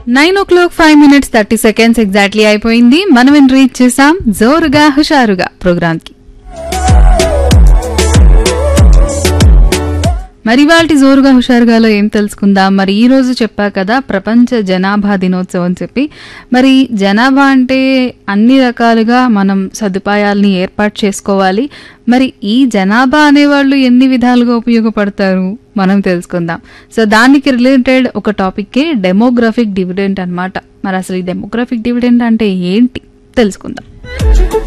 9:05 30 exactly అయిపోయింది. మనం reach చేసాం జోరుగా హుషారుగా ప్రోగ్రామ్ కి. మరి వాళ్ళ జోరుగా హుషారుగాలో ఏం తెలుసుకుందాం. మరి ఈ రోజు చెప్పా కదా ప్రపంచ జనాభా దినోత్సవం అని చెప్పి. మరి జనాభా అంటే అన్ని రకాలుగా మనం సదుపాయాలని ఏర్పాటు చేసుకోవాలి. మరి ఈ జనాభా అనేవాళ్ళు ఎన్ని విధాలుగా ఉపయోగపడతారు మనం తెలుసుకుందాం. సో దానికి రిలేటెడ్ ఒక టాపిక్కే డెమోగ్రఫిక్ డివిడెండ్ అన్నమాట. మరి అసలు ఈ డెమోగ్రఫిక్ డివిడెండ్ అంటే ఏంటి తెలుసుకుందాం.